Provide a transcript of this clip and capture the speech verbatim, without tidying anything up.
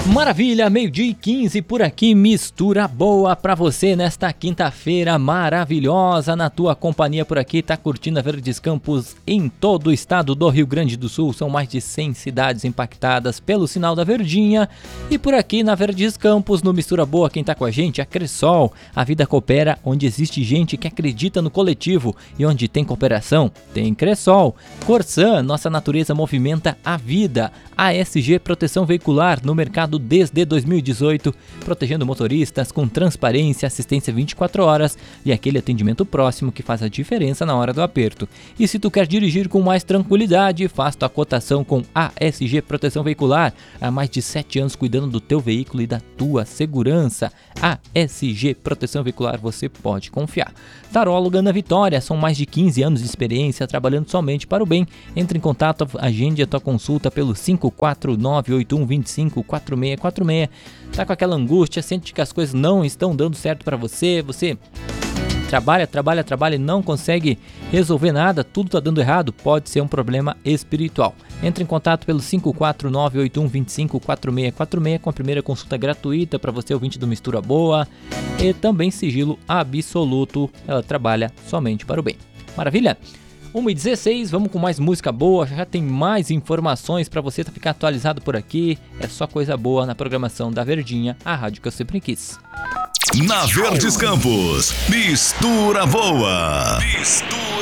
Maravilha, meio-dia e quinze por aqui, mistura boa pra você nesta quinta-feira maravilhosa, na tua companhia por aqui, tá curtindo a Verdes Campos em todo o estado do Rio Grande do Sul, são mais de cem cidades impactadas pelo sinal da Verdinha, e por aqui na Verdes Campos, no Mistura Boa, quem tá com a gente é a Cressol, a vida coopera onde existe gente que acredita no coletivo, e onde tem cooperação, tem Cressol. Corsan, nossa natureza movimenta a vida. A S G Proteção Veicular, no mercado desde dois mil e dezoito, protegendo motoristas com transparência, assistência vinte e quatro horas e aquele atendimento próximo que faz a diferença na hora do aperto. E se tu quer dirigir com mais tranquilidade, faz tua cotação com A S G Proteção Veicular, há mais de sete anos cuidando do teu veículo e da tua segurança. A S G Proteção Veicular, você pode confiar. Taróloga Ana Vitória, são mais de quinze anos de experiência trabalhando somente para o bem. Entre em contato, agende a tua consulta pelo cinco quatro nove oito um dois cinco quatro seis quatro seis. Tá com aquela angústia, sente que as coisas não estão dando certo para você, você trabalha, trabalha, trabalha e não consegue resolver nada, tudo tá dando errado, pode ser um problema espiritual. Entre em contato pelo cinco quatro nove oito um dois cinco quatro seis quatro seis com a primeira consulta gratuita para você, ouvinte do Mistura Boa, e também sigilo absoluto, ela trabalha somente para o bem. Maravilha? uma e dezesseis, vamos com mais música boa, já tem mais informações para você ficar atualizado por aqui, é só coisa boa na programação da Verdinha, a rádio que eu sempre quis. Na Verdes Campos, Mistura Boa. Mistura